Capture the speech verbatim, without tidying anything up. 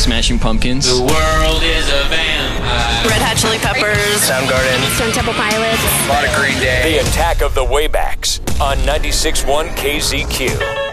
Smashing Pumpkins. The world is a vampire. Red Hot Chili Peppers. Soundgarden. Stone Temple Pilots. A lot of Green Day. The Attack of the Waybacks on ninety-six point one K Z Q.